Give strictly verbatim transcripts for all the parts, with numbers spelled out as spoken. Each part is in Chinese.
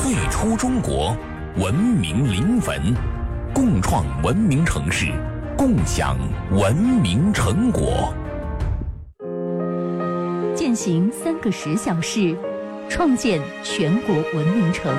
最初中国，文明临汾，共创文明城市，共享文明成果。 践行三个十小时，创建全国文明城。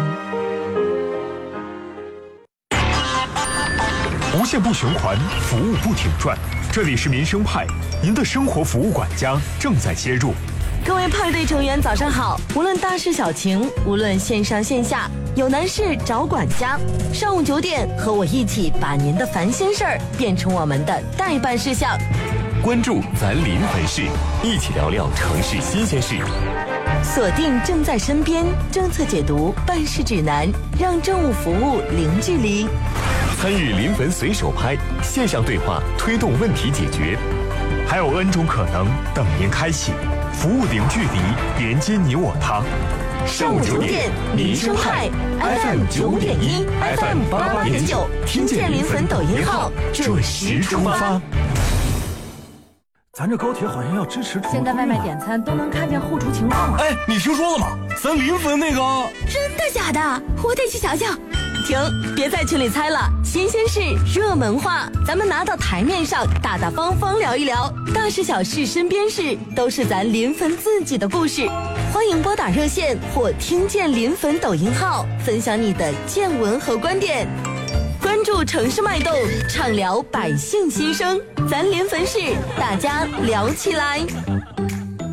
无限不循环，服务不停转。这里是民生派，您的生活服务管家正在接入。 各位派对成员早上好，无论大事小情，无论线上线下，有难事找管家。上午九点，和我一起把您的烦心事儿变成我们的待办事项。 关注咱临汾市，一起聊聊城市新鲜事。 锁定正在身边政策解读办事指南，让政务服务零距离。 参与临汾随手拍线上对话，推动问题解决。 还有 N 种可能等您开启，服务零距离，连接你我他。 上午九点，民生派 F M 九点一 ，F M 八八点九，听见临汾抖音号，准时出发。 咱这高铁好像要支持出， 现在外卖点餐都能看见后厨情况。 哎，你听说了吗？咱临汾那个…… 真的假的？我得去瞧瞧。 停，别在群里猜了，新鲜事、热门话，咱们拿到台面上，大大方方聊一聊，大事小事、身边事，都是咱临汾自己的故事。欢迎拨打热线或听见临汾抖音号，分享你的见闻和观点。关注城市脉动，畅聊百姓心声，咱临汾市，大家聊起来。